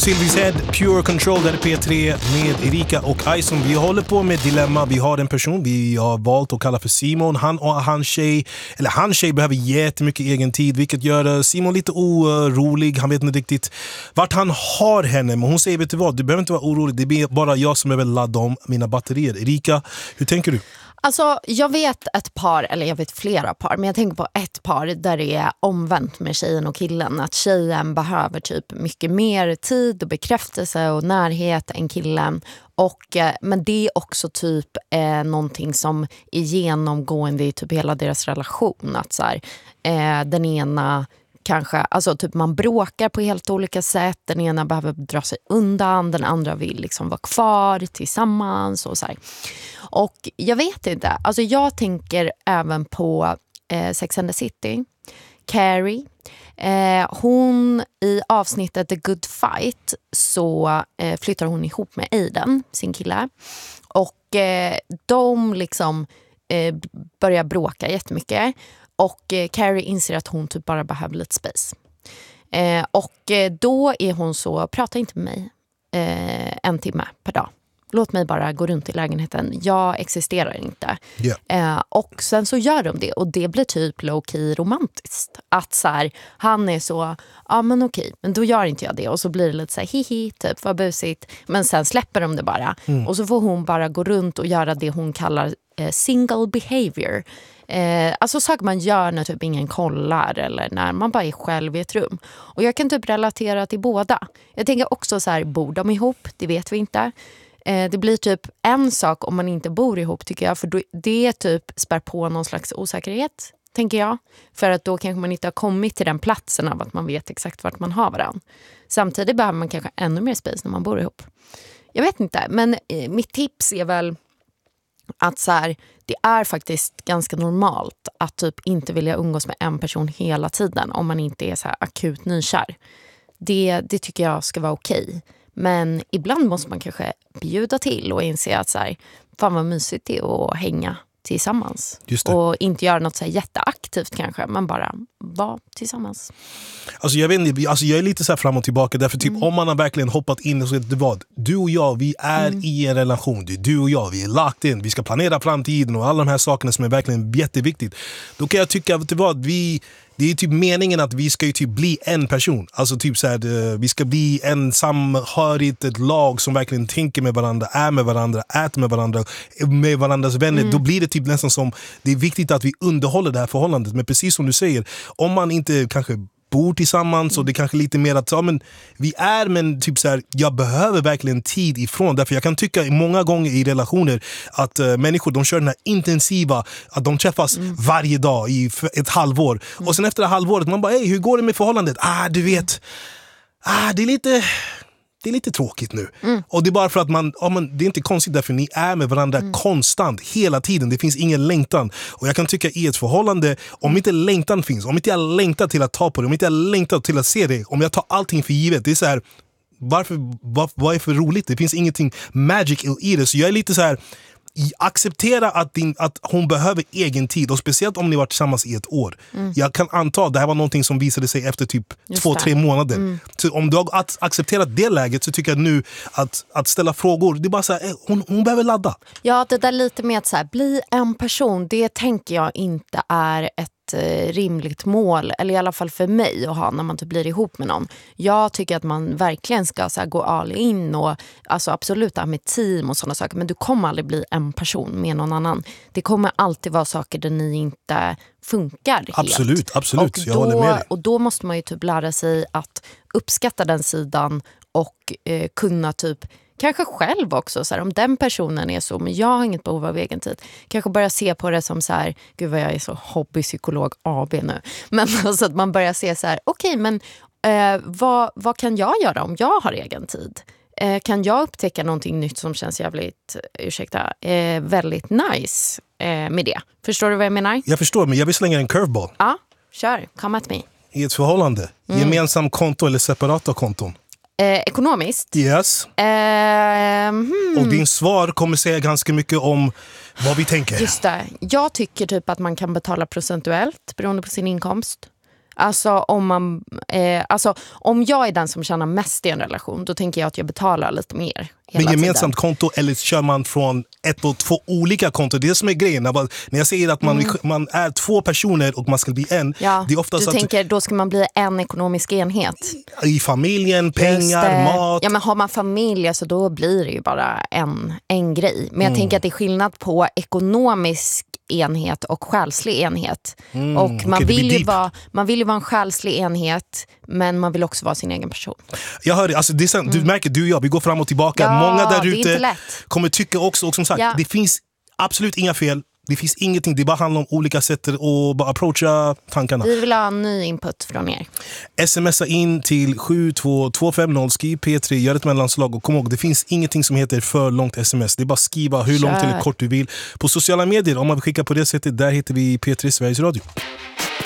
Sylvie's Head, Pure Control, där är P3 med Erika och Ison. Vi håller på med dilemma. Vi har en person vi har valt att kalla för Simon. Han och hans tjej behöver jättemycket egen tid, vilket gör Simon lite orolig. Han vet inte riktigt vart han har henne. Men hon säger, vet du vad, du behöver inte vara orolig. Det är bara jag som behöver ladda om mina batterier. Erika, hur tänker du? Alltså, jag vet ett par, eller jag vet flera par, men jag tänker på ett par där det är omvänt med tjejen och killen. Att tjejen behöver typ mycket mer tid och bekräftelse och närhet än killen. Men det är också typ någonting som är genomgående i typ hela deras relation. Att så här, den ena kanske, alltså typ man bråkar på helt olika sätt. Den ena behöver dra sig undan, den andra vill liksom vara kvar tillsammans och så här. Och jag vet inte, alltså jag tänker även på Sex and the City, Carrie. Hon i avsnittet The Good Fight så flyttar hon ihop med Aiden, sin kille. Och de liksom börjar bråka jättemycket. Och Carrie inser att hon typ bara behöver lite space. Då är hon så, prata inte med mig 1 timme per dag. Låt mig bara gå runt i lägenheten. Jag existerar inte. Yeah. Och sen så gör de det. Och det blir typ low-key romantiskt. Att så här, han är så, ja men okej, men då gör inte jag det. Och så blir det lite så här, hihi, typ, vad busigt. Men sen släpper de det bara. Och så får hon bara gå runt och göra det hon kallar single behavior. Alltså saker man gör när typ ingen kollar eller när man bara är själv i ett rum. Och jag kan typ relatera till båda. Jag tänker också så här, bor de ihop? Det vet vi inte. Det blir typ en sak om man inte bor ihop, tycker jag. För då, det typ spär på någon slags osäkerhet, tänker jag. För att då kanske man inte har kommit till den platsen av att man vet exakt vart man har varandra. Samtidigt behöver man kanske ännu mer space när man bor ihop. Jag vet inte, men mitt tips är väl att så här, det är faktiskt ganska normalt att typ inte vilja umgås med en person hela tiden om man inte är så här akut nykär. Det tycker jag ska vara okej. Men ibland måste man kanske bjuda till och inse att så här, fan vad mysigt det är att hänga tillsammans. Och inte göra något så här jätteaktivt kanske, men bara vara tillsammans. Alltså jag vet inte, alltså jag är lite så här fram och tillbaka. Därför typ om man har verkligen hoppat in och sagt, vad, du och jag, vi är i en relation. Du och jag, vi är lagt in. Vi ska planera framtiden och alla de här sakerna som är verkligen jätteviktigt. Då kan jag tycka att det är typ meningen att vi ska ju typ bli en person. Alltså typ så här, vi ska bli en samhörigt, ett lag som verkligen tänker med varandra, är med varandra, äter med varandras vänner. Då blir det typ nästan som, det är viktigt att vi underhåller det här förhållandet. Men precis som du säger, om man inte kanske bor tillsammans och det är kanske lite mer att men typ så här, jag behöver verkligen tid ifrån. Därför jag kan tycka många gånger i relationer att människor, de kör den här intensiva, att de träffas varje dag i ett halvår. Och sen efter det halvåret, man bara, hur går det med förhållandet? Du vet, det är lite tråkigt nu. Och det är bara för att det är inte konstigt därför ni är med varandra konstant, hela tiden. Det finns ingen längtan. Och jag kan tycka i ett förhållande, om inte längtan finns, om inte jag längtar till att ta på det, om inte jag längtar till att se det, om jag tar allting för givet, det är så här, vad är för roligt? Det finns ingenting magic i det. Så jag är lite så här, acceptera att hon behöver egen tid, och speciellt om ni varit tillsammans i ett år. Jag kan anta att det här var någonting som visade sig efter typ 2-3 månader. Så om du har accepterat det läget, så tycker jag nu att ställa frågor, det är bara så här, hon behöver ladda. Ja, det där lite med att så här, bli en person, det tänker jag inte är ett rimligt mål, eller i alla fall för mig att ha när man typ blir ihop med någon. Jag tycker att man verkligen ska så här, gå all in och alltså absolut ha med team och sådana saker, men du kommer aldrig bli en person med någon annan. Det kommer alltid vara saker där ni inte funkar helt. Absolut, jag håller med dig. Och då måste man ju typ lära sig att uppskatta den sidan och kunna typ kanske själv också, så här, om den personen är så, men jag har inget behov av egen tid. Kanske börja se på det som så här, gud vad jag är så hobbypsykolog AB nu. Men alltså att man börjar se så här, okej, men vad kan jag göra om jag har egen tid? Kan jag upptäcka någonting nytt som känns jävligt, väldigt nice med det? Förstår du vad jag menar? Jag förstår, men jag vill slänga en curveball. Ja, kör, come at me. I ett förhållande, gemensam konto eller separata konton? Ekonomiskt? Yes. Och din svar kommer säga ganska mycket om vad vi tänker. Just det. Jag tycker typ att man kan betala procentuellt beroende på sin inkomst. Alltså om jag är den som tjänar mest i en relation, då tänker jag att jag betalar lite mer. Med gemensamt konto, eller kör man från 1 och 2 olika konton? Det är det som är grejen. När jag säger att man är 2 personer och man ska bli en. Ja, det är ofta du så tänker då ska man bli en ekonomisk enhet. I familjen, pengar, mat. Ja, men har man familj, alltså, då blir det ju bara en grej. Men jag tänker att det är skillnad på ekonomisk enhet och själslig enhet. Och man vill ju vara en själslig enhet, men man vill också vara sin egen person. Jag hör det, alltså, det är sant, du märker, du och jag, vi går fram och tillbaka. Ja, många där ute lätt. kommer tycka också, och som sagt, det finns absolut inga fel. Det finns ingenting, det bara handlar om olika sätt att bara approacha tankarna. Vi vill ha en ny input från er. Smsa in till 72250, skriv P3, gör ett mellanslag och kom ihåg, det finns ingenting som heter för långt sms. Det är bara skriva hur långt eller kort du vill. På sociala medier, om man vill skicka på det sättet, där heter vi P3 Sveriges Radio.